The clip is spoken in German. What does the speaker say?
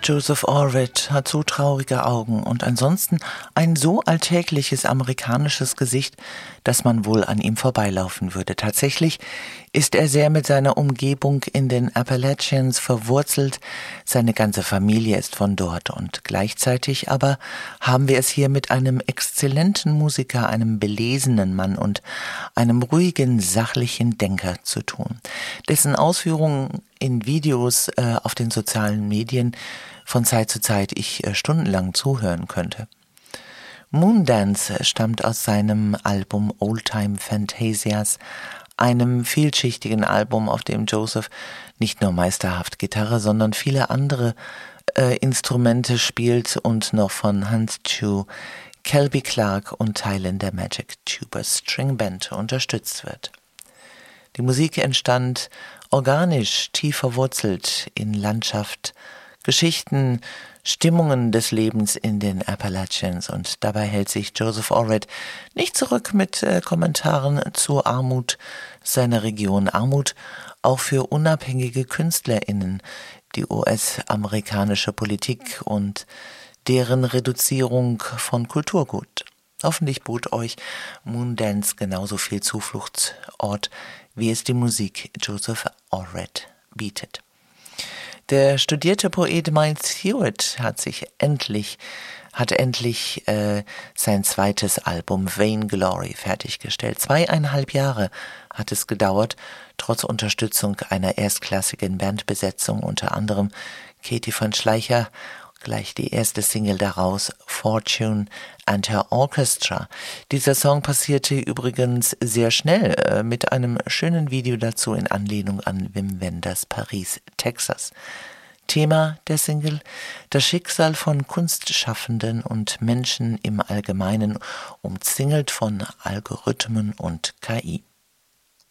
Joseph Allred hat so traurige Augen und ansonsten ein so alltägliches amerikanisches Gesicht, dass man wohl an ihm vorbeilaufen würde. Tatsächlich ist er sehr mit seiner Umgebung in den Appalachians verwurzelt. Seine ganze Familie ist von dort und gleichzeitig aber haben wir es hier mit einem exzellenten Musiker, einem belesenen Mann und einem ruhigen, sachlichen Denker zu tun, dessen Ausführungen in Videos auf den sozialen Medien von Zeit zu Zeit ich stundenlang zuhören könnte. Moondance stammt aus seinem Album Oldtime Fantasias, einem vielschichtigen Album, auf dem Joseph nicht nur meisterhaft Gitarre, sondern viele andere Instrumente spielt und noch von Hans Chu, Kelby Clark und Teilen der Magic Tuba String Band unterstützt wird. Die Musik entstand organisch, tief verwurzelt in Landschaft, Geschichten, Stimmungen des Lebens in den Appalachians und dabei hält sich Joseph Allred nicht zurück mit Kommentaren zur Armut seiner Region. Armut auch für unabhängige KünstlerInnen, die US-amerikanische Politik und deren Reduzierung von Kulturgut. Hoffentlich bot euch Moondance genauso viel Zufluchtsort, wie es die Musik Joseph Allred bietet. Der studierte Poet Miles Hewitt hat endlich sein zweites Album Vainglory fertiggestellt. 2,5 Jahre hat es gedauert, trotz Unterstützung einer erstklassigen Bandbesetzung, unter anderem Katie von Schleicher. Gleich die erste Single daraus, Fortune and Her Orchestra. Dieser Song passierte übrigens sehr schnell mit einem schönen Video dazu in Anlehnung an Wim Wenders Paris, Texas. Thema der Single: das Schicksal von Kunstschaffenden und Menschen im Allgemeinen, umzingelt von Algorithmen und KI.